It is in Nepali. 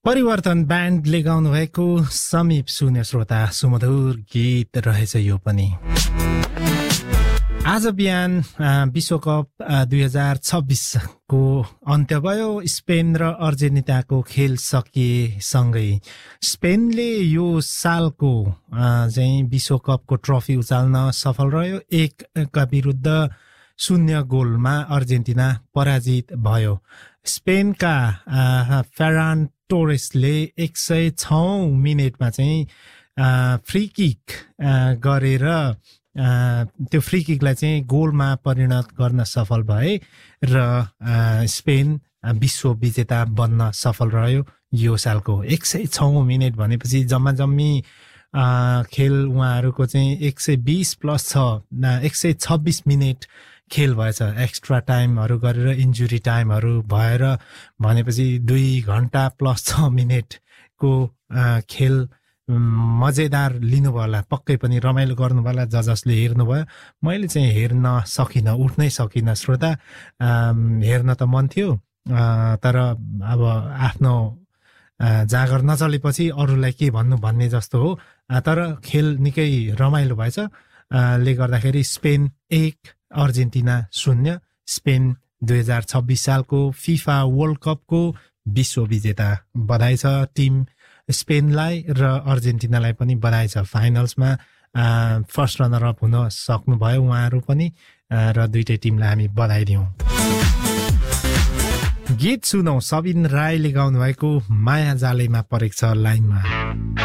परिवर्तन ब्यान्डले गाउनु भएको समीप सुन्ने श्रोता सुमधुर गीत रहेछ यो पनि। आज बिहान विश्वकप 2026 को अन्त्य भयो। स्पेन र अर्जेन्टिनाको खेल सकिएसँगै स्पेनले यो सालको चाहिँ विश्वकपको ट्रफी उचाल्न सफल रह्यो। 1-0 गोलमा अर्जेन्टिना पराजित भयो। स्पेनका फेरान टोरेसले 106 मिनेटमा चाहिँ फ्री किक गरेर त्यो फ्री किकलाई चाहिँ गोलमा परिणत गर्न सफल भए र स्पेन विश्व विजेता बन्न सफल रह्यो यो सालको। 106 मिनेट भनेपछि जम्मी खेल उहाँहरूको चाहिँ 120 प्लस 126 मिनेट खेल भएछ। एक्स्ट्रा टाइमहरू गरेर इन्जुरी टाइमहरू भएर भनेपछि 2 घण्टा प्लस 6 मिनेटको खेल मजेदार लिनुभयो होला, पक्कै पनि रमाइलो गर्नुभयो होला जसले हेर्नुभयो। मैले चाहिँ हेर्न सकिनँ, उठ्नै सकिनँ श्रोता। हेर्न त मन थियो तर अब आफ्नो जागर नचलेपछि अरूलाई के भन्ने जस्तो हो। तर खेल निकै रमाइलो भएछ ले गर्दाखेरि स्पेन 1 अर्जेन्टिना 0। स्पेन 2026 सालको फिफा वर्ल्ड कपको विश्व विजेता। बधाई छ टिम स्पेनलाई र अर्जेन्टिनालाई पनि बधाई छ। फाइनल्समा फर्स्ट रनर अप हुन सक्नुभयो उहाँहरू पनि र दुईटै टिमलाई हामी बधाई दियौँ। गीत सुनौ सबिन राईले गाउनु भएको माया जालेमा परेको छ लाइनमा।